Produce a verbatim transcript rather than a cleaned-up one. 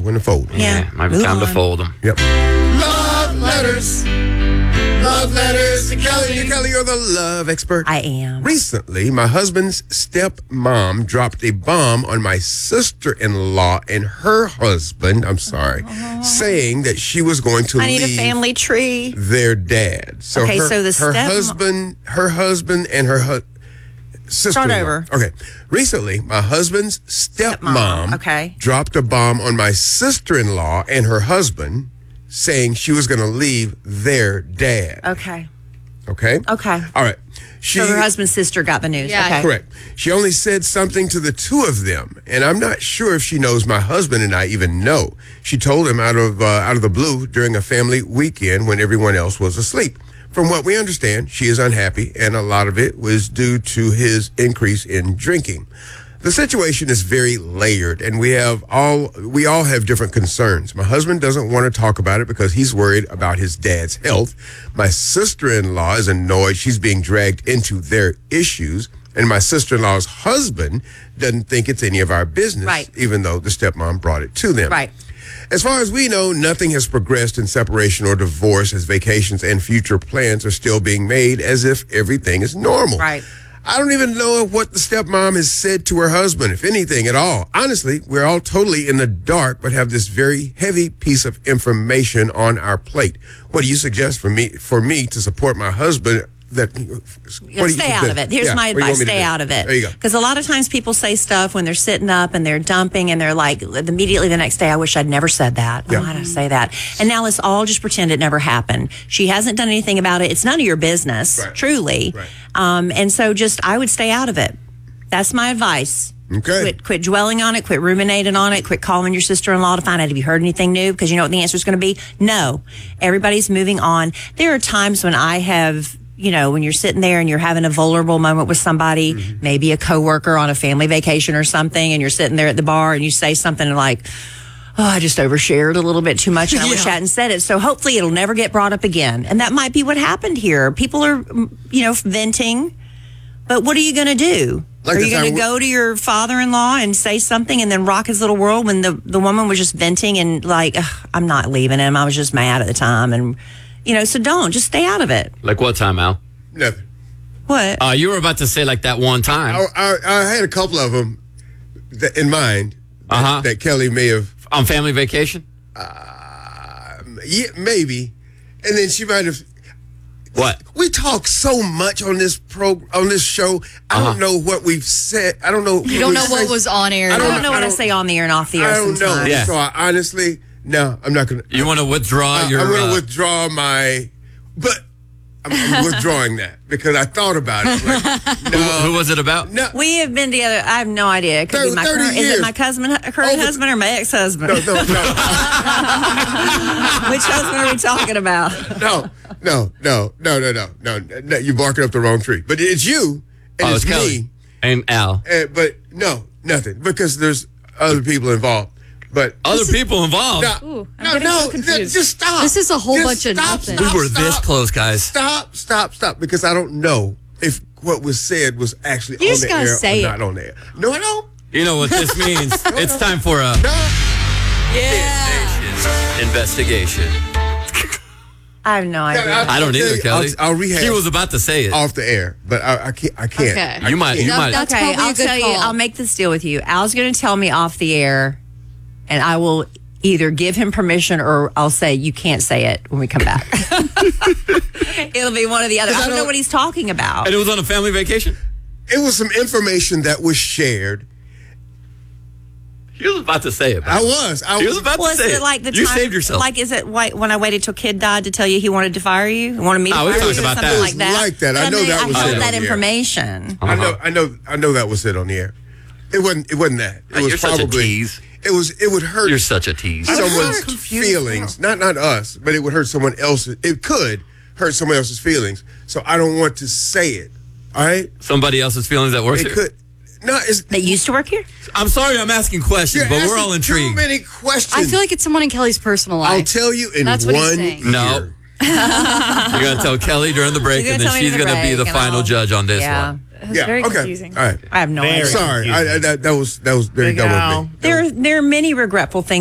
when to fold them. Yeah, Yeah, might be move time to on. fold them. Yep. Love letters. Love letters to Kelly. Kelly, you're the love expert. I am. Recently, my husband's stepmom dropped a bomb on my sister-in-law and her husband, I'm sorry, saying that she was going to I need leave a family tree. their dad. So Okay, her, so the her stepmo- husband, her husband and her hu- sister-in-law. over. Okay. Recently, my husband's stepmom Stepmom, okay. dropped a bomb on my sister-in-law and her husband, saying she was going to leave their dad. Okay. Okay? Okay. All right. She, So her husband's sister got the news. Yeah. Okay. Correct. She only said something to the two of them, and I'm not sure if she knows my husband and I even know. She told him out of uh, out of the blue during a family weekend when everyone else was asleep. From what we understand, she is unhappy, and a lot of it was due to his increase in drinking. The situation is very layered, and we have all we all have different concerns. My husband doesn't want to talk about it because he's worried about his dad's health. My sister-in-law is annoyed she's being dragged into their issues, and my sister-in-law's husband doesn't think it's any of our business, Right. even though the stepmom brought it to them. Right. As far as we know, nothing has progressed in separation or divorce, as vacations and future plans are still being made as if everything is normal. Right. I don't even know what the stepmom has said to her husband, if anything at all. Honestly, we're all totally in the dark, but have this very heavy piece of information on our plate. What do you suggest for me for me to support my husband? That what do you Stay out of it. Here's Yeah, my what do you want advice. me to Stay do? out of it. There you go. Because a lot of times people say stuff when they're sitting up and they're dumping and they're like, immediately the next day, I wish I'd never said that. Yeah. Oh, why did I say that? And now let's all just pretend it never happened. She hasn't done anything about it. It's none of your business, Right. truly. Right. Um, and so just, I would stay out of it. That's my advice. Okay. Quit, quit dwelling on it. Quit ruminating on it. Quit calling your sister-in-law to find out if you heard anything new, because you know what the answer is going to be? No. Everybody's moving on. There are times when I have, you know, when you're sitting there and you're having a vulnerable moment with somebody, Mm-hmm. maybe a coworker on a family vacation or something, and you're sitting there at the bar and you say something like, oh, I just overshared a little bit too much and I wish I hadn't said it. So hopefully it'll never get brought up again. And that might be what happened here. People are, you know, venting. But what are you going to do? Like are the you going time to we- go to your father-in-law and say something and then rock his little world when the, the woman was just venting and like, "Ugh, I'm not leaving him. I was just mad at the time. And, you know, so don't. Just stay out of it. Like what time, Al? Nothing. What? Uh, you were about to say like that one time. I, I, I had a couple of them that, in mind that, Uh-huh. that Kelly may have, On family vacation? yeah, maybe, and then she might have. What? We talk so much on this pro on this show. I Uh-huh. don't know what we've said. I don't know. You don't know what was on air. I don't know I what I don't- say on the air and off the air I don't know. sometimes. Yeah. So I honestly, no, I'm not gonna. You want to withdraw I, your... I'm gonna uh, withdraw my, but I'm, I'm withdrawing that because I thought about it. Like, who, no, who was it about? no, We have been together. I have no idea. It could thirty- be my thirty current. Is years. it my cousin, current Over- husband, or my ex-husband? no, no, no. Which husband are we talking about? No, no, no, no, no, no, no, no. You're barking up the wrong tree. But it's you and Oh, it's it's Kelly. me. And Al. Uh, but no, nothing because there's other people involved. But Other people involved. no, Ooh, I'm no, getting no, so confused. just stop. This is a whole Just bunch of stop, nothing. Stop, we were this stop, close, guys. Stop, stop, stop. Because I don't know if what was said was actually You on just the gotta air say or it. not on the air. No, I don't. You know what this means? It's time for a No. investigation. I have no idea. Yeah, I don't either, Kelly. I'll, I'll rehash He was about to say it. off the air, but I, I can't. I can't. Okay. I You might- can't. you might- That's Okay, probably I'll a good tell you. call. I'll make this deal with you. Al's going to tell me off the air, and I will either give him permission or I'll say you can't say it when we come back. It'll be one or the other. I I don't know don't- what he's talking about. And it was on a family vacation? It was some information that was shared. He was about to say it. I was. I He was about Was to say it it. like the you time? saved yourself. Like, is it wait, when I waited till kid died to tell you he wanted to fire you? He wanted me to Oh, we fire you? talked about something that. like that. Like that. But I know mean, that was I said heard on that the air. information. I know. I know. I know that was said on the air. It wasn't. It wasn't that. It Uh, was you're such a probably. tease. It was. It would hurt You're such a tease. someone's confused feelings. Not not us, but it would hurt someone else's. It could hurt someone else's feelings. So I don't want to say it. All right. Somebody else's feelings that works It here. could. No, it's. That used to work here? I'm sorry I'm asking questions, You're but we're asking all Too intrigued. many questions. I feel like it's someone in Kelly's personal life. I'll tell you in That's what he's one saying. year. No. You're going to tell Kelly during the break, You're and gonna then tell me she's in the going to be break, the and final I'll- judge on this Yeah. one. It's Yeah. very okay. confusing. All right. I have no Very idea. Sorry. I, I, that, that was that was very Big dumb Al. of me. There, there are many regretful things